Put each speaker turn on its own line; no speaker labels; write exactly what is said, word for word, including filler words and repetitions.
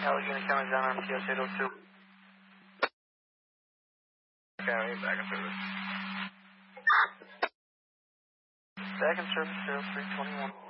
Allegheny County down on T S eight oh two.
County, back in service.
Back in service, zero three twenty-one.